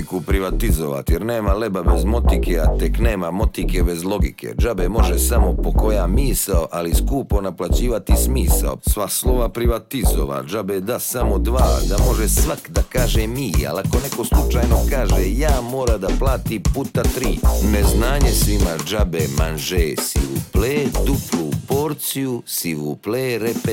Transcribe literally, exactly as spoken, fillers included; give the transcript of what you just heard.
politiku privatizovat, jer nema leba bez motike, a tek nema motike bez logike. Džabe može samo po koja misao, ali skupo naplaćivati smisao. Sva slova privatizova, džabe da samo dva, da može svak da kaže mi, ali ako neko slučajno kaže ja, mora da plati puta tri. Neznanje svima džabe, manže, si vous plaît, duplu porciju, si vous plaît, repet